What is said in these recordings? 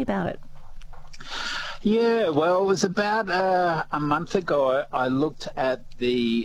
me about it. Yeah, well, it was about a month ago. I looked at the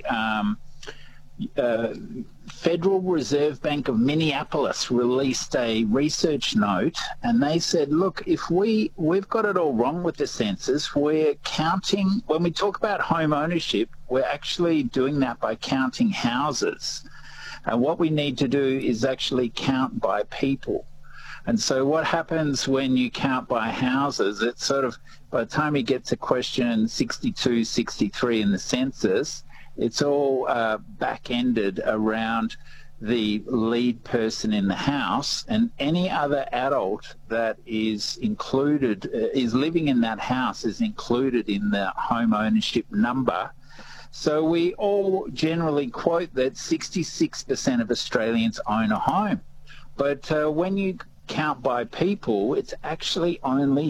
Federal Reserve Bank of Minneapolis released a research note, and they said, look, if we've got it all wrong with the census. We're counting, when we talk about home ownership, we're actually doing that by counting houses. And what we need to do is actually count by people. And so what happens when you count by houses, it's sort of, by the time you get to question 62, 63 in the census, it's all back-ended around the lead person in the house, and any other adult that is included, is living in that house, is included in the home ownership number. So we all generally quote that 66% of Australians own a home. But when you count by people, it's actually only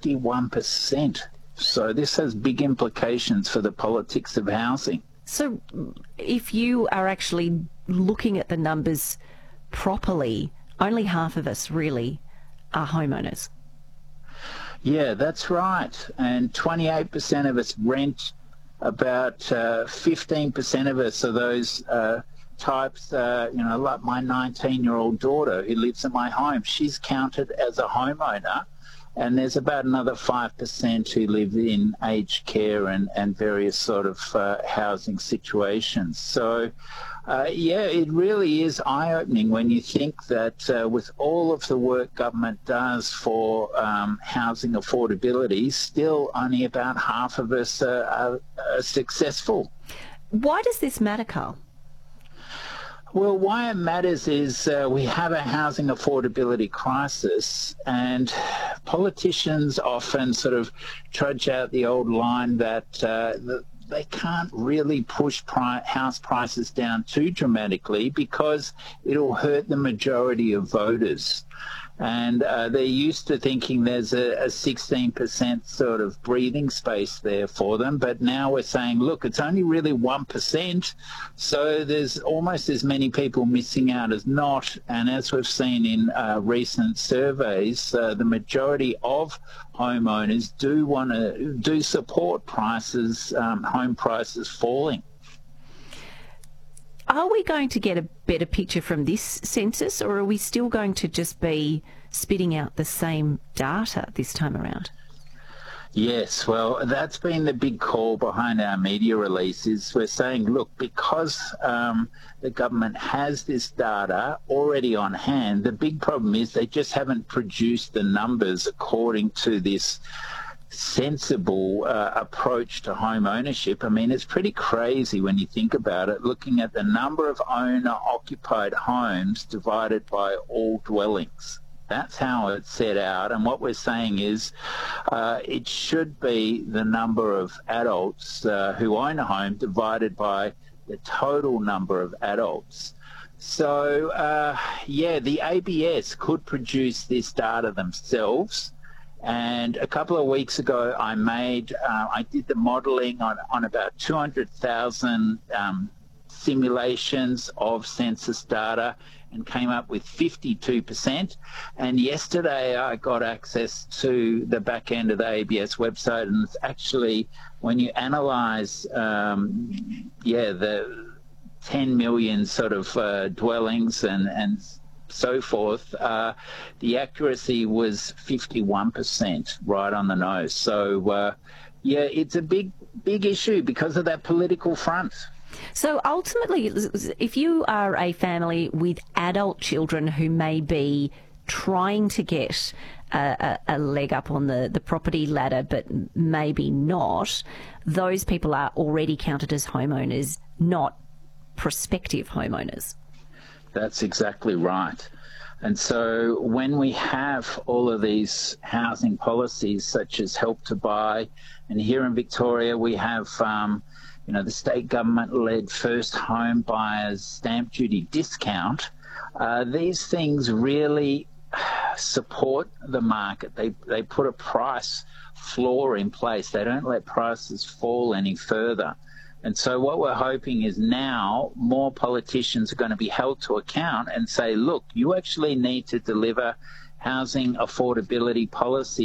51%. So this has big implications for the politics of housing. So if you are actually looking at the numbers properly, only half of us really are homeowners. Yeah, that's right. And 28% of us rent. About 15% of us are those types, like my 19-year-old daughter who lives in my home. She's counted as a homeowner, and there's about another 5% who live in aged care and various sort of housing situations. So, yeah, it really is eye-opening when you think that with all of the work government does for housing affordability, still only about half of us are successful. Why does this matter, Carl? Well, why it matters is we have a housing affordability crisis, and politicians often sort of trudge out the old line that they can't really push house prices down too dramatically because it'll hurt the majority of voters. And they're used to thinking there's a 16% sort of breathing space there for them. But now we're saying, look, it's only really 1%. So there's almost as many people missing out as not. And as we've seen in recent surveys, the majority of homeowners do support prices, home prices falling. Are we going to get a better picture from this census, or are we still going to just be spitting out the same data this time around? Yes, well, that's been the big call behind our media releases. We're saying, look, because the government has this data already on hand, the big problem is they just haven't produced the numbers according to this sensible approach to home ownership. I mean, it's pretty crazy when you think about it, looking at the number of owner-occupied homes divided by all dwellings. That's how it's set out, and what we're saying is it should be the number of adults who own a home divided by the total number of adults. So, yeah, the ABS could produce this data themselves. And a couple of weeks ago, I did the modelling on about 200,000 simulations of census data and came up with 52%. And yesterday I got access to the back end of the ABS website, and it's actually, when you analyse, the 10 million sort of dwellings and so forth, the accuracy was 51%, right on the nose. So, yeah, it's a big issue because of that political front. So ultimately, if you are a family with adult children who may be trying to get a leg up on the property ladder but maybe not, those people are already counted as homeowners, not prospective homeowners. That's exactly right. And so when we have all of these housing policies such as Help to Buy, and here in Victoria we have the state government-led first home buyers stamp duty discount, these things really support the market. They put a price floor in place. They don't let prices fall any further. And so what we're hoping is now more politicians are going to be held to account and say, look, you actually need to deliver housing affordability policy